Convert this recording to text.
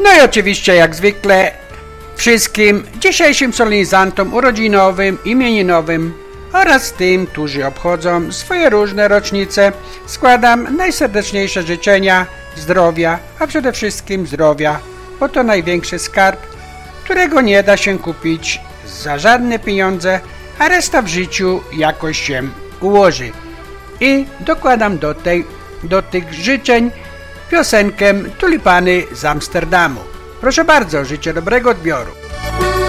No i oczywiście jak zwykle wszystkim dzisiejszym solenizantom urodzinowym, imieninowym oraz tym, którzy obchodzą swoje różne rocznice, składam najserdeczniejsze życzenia zdrowia, a przede wszystkim zdrowia, bo to największy skarb, którego nie da się kupić za żadne pieniądze, a reszta w życiu jakoś się ułoży. I dokładam do tych życzeń piosenkę Tulipany z Amsterdamu. Proszę bardzo, życzę dobrego odbioru.